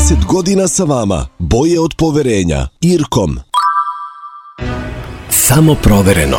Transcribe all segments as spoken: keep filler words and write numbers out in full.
trideset godina sa vama. Boje od poverenja. Irkom. Samo provereno.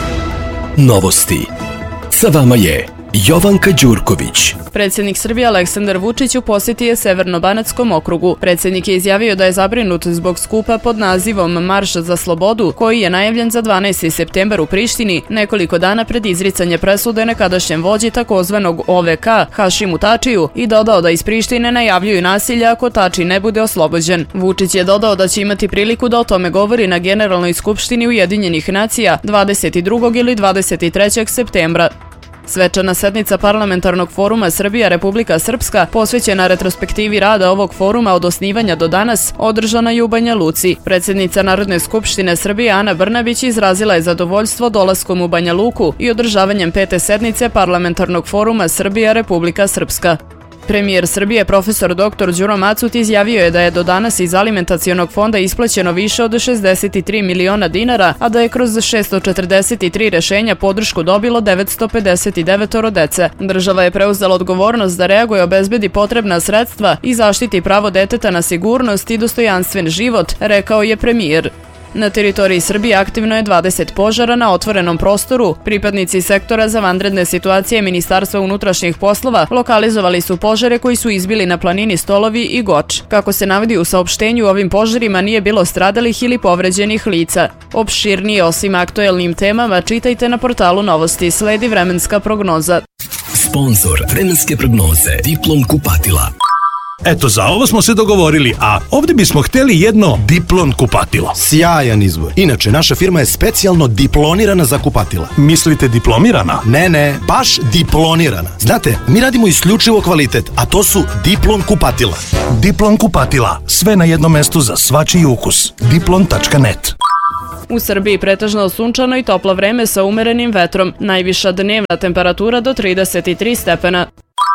Novosti. Sa vama je Jovanka Đurković. Predsjednik Srbije Aleksandar Vučić u posjeti je Severno-Banatskom okrugu. Predsjednik je izjavio da je zabrinut zbog skupa pod nazivom Marš za slobodu, koji je najavljen za dvanaesti septembar u Prištini, nekoliko dana pred izricanje presude nekadašnjem vođi takozvanog O V K Hašimu Tačiju, i dodao da iz Prištine najavljuju nasilje ako Tači ne bude oslobođen. Vučić je dodao da će imati priliku da o tome govori na Generalnoj skupštini Ujedinjenih nacija dvadeset drugog ili dvadeset trećeg septembra. Svečana sednica Parlamentarnog foruma Srbija-Republika Srpska, posvećena retrospektivi rada ovog foruma od osnivanja do danas, održana je u Banja Luci. Predsjednica Narodne skupštine Srbije Ana Brnabić izrazila je zadovoljstvo dolaskom u Banja Luku i održavanjem pete sednice Parlamentarnog foruma Srbija-Republika Srpska. Premijer Srbije profesor doktor Đuro Macut izjavio je da je do danas iz alimentacionog fonda isplaćeno više od šezdeset tri miliona dinara, a da je kroz šesto četrdeset tri rešenja podršku dobilo devetsto pedeset devet dece. Država je preuzela odgovornost da reaguje, obezbedi potrebna sredstva i zaštiti pravo deteta na sigurnost i dostojanstven život, rekao je premijer. Na teritoriji Srbije aktivno je dvadeset požara na otvorenom prostoru. Pripadnici sektora za vanredne situacije Ministarstva unutrašnjih poslova lokalizovali su požare koji su izbili na planini Stolovi i Goč. Kako se navodi u saopštenju, u ovim požarima nije bilo stradalih ili povređenih lica. Opširnije o svim aktuelnim temama čitajte na portalu Novosti. Sledi vremenska prognoza. Sponzor vremenske prognoze Diplom kupatila. Eto, za ovo smo se dogovorili, a ovdje bismo htjeli jedno Diplon kupatilo. Sjajan izbor. Inače, naša firma je specijalno diplonirana za kupatila. Mislite diplomirana? Ne, ne, baš diplonirana. Znate, mi radimo isključivo kvalitet, a to su Diplon kupatila. Diplon kupatila. Sve na jednom mestu za svačiji ukus. diplon tačka net. U Srbiji pretežno sunčano i toplo vreme sa umerenim vetrom. Najviša dnevna temperatura do trideset tri stepena.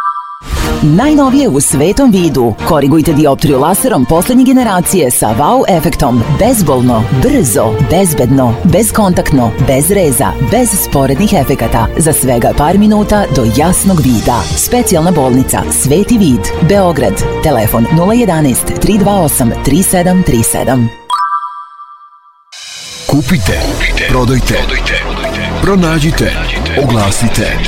Najnovije u svetom vidu. Korigujte dioptriju laserom poslednje generacije sa wow efektom. Bezbolno, brzo, bezbedno, bezkontaktno, bez reza, bez sporednih efekata. Za svega par minuta do jasnog vida. Specijalna bolnica Sveti vid, Beograd. Telefon nula jedanaest tri dva osam tri sedam tri sedam. Kupite, prodajte, pronađite, oglasite.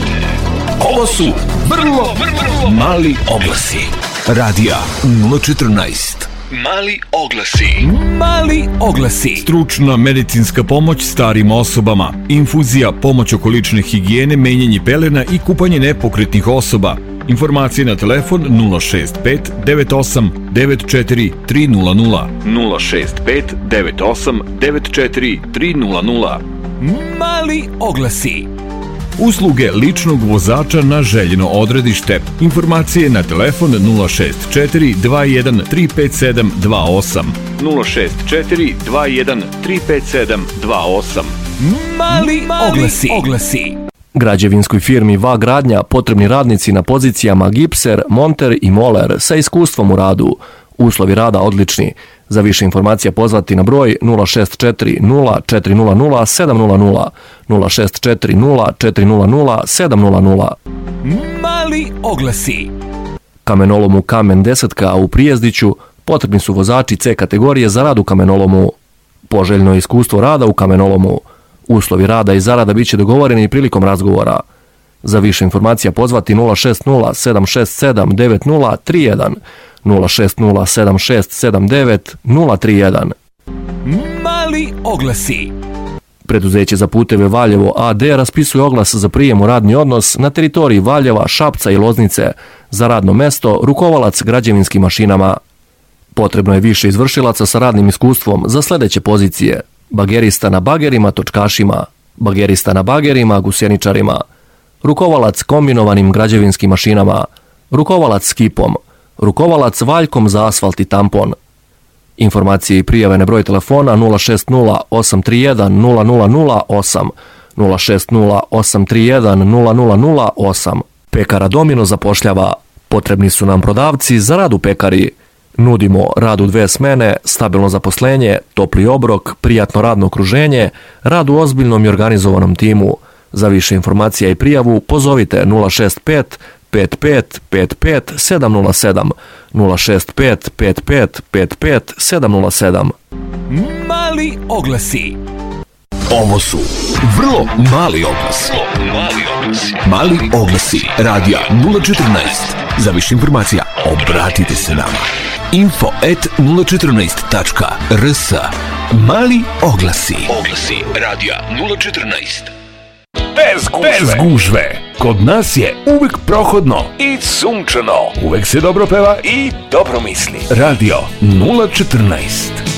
Ovo su vrlo, vrlo mali oglasi. Radija nula četrnaest. Mali oglasi. Mali oglasi. Stručna medicinska pomoć starim osobama. Infuzija, pomoć oko lične higijene, menjanje pelena i kupanje nepokretnih osoba. Informacije na telefon nula šest pet devet osam devet četiri tri nula nula. nula šest pet devet osam devet četiri tri nula nula. Mali oglasi. Usluge ličnog vozača na željeno odredište. Informacije na telefon nula šest četiri dva jedan tri pet sedam dva osam. nula šest četiri dva jedan tri pet sedam dva osam. Mali, Mali oglasi. oglasi. Građevinskoj firmi Va Gradnja potrebni radnici na pozicijama gipser, monter i moler sa iskustvom u radu. Uslovi rada odlični. Za više informacija pozvati na broj nula šest četiri nula četiri nula nula sedam nula nula, nula šest četiri nula četiri nula nula sedam nula nula. Mali oglasi. Kamenolomu Kamen desetka u Prijezdiću potrebni su vozači C kategorije za rad u kamenolomu. Poželjno iskustvo rada u kamenolomu. Uslovi rada i zarada bit će dogovoreni prilikom razgovora. Za više informacija pozvati nula šest nula sedam šest sedam devet nula tri jedan, nula šest nula sedam šest sedam devet nula tri jedan. Mali oglasi. Preduzeće za puteve Valjevo A D raspisuje oglas za prijem u radni odnos na teritoriji Valjeva, Šapca i Loznice za radno mesto rukovalac građevinskim mašinama. Potrebno je više izvršilaca sa radnim iskustvom za sljedeće pozicije: bagerista na bagerima, točkašima, bagerista na bagerima, gusjeničarima, rukovalac kombinovanim građevinskim mašinama, rukovalac skipom, rukovalac valjkom za asfalt i tampon. Informacije i prijave na broj telefona nula šest nula osam tri jedan nula nula nula osam, nula šest nula osam tri jedan nula nula nula osam. Pekara Domino zapošljava. Potrebni su nam prodavci za rad u pekari. Nudimo rad u dve smene, stabilno zaposlenje, topli obrok, prijatno radno okruženje, rad u ozbiljnom i organizovanom timu. Za više informacija i prijavu pozovite nula šest pet pet pet pet pet sedam nula sedam, nula šest pet pet pet pet pet sedam nula sedam. Mali oglasi. Ovo su vrlo mali oglasi. Mali oglasi. Mali oglasi. Radija nula četrnaest. Za više informacija obratite se nama. info at nula četrnaest tačka r s. Mali oglasi. Oglasi. Radija nula četrnaest. Bez gužve. Bez gužve. Kod nas je uvek prohodno i sunčano. Uvek se dobro peva i dobro misli. Radio nula četrnaest.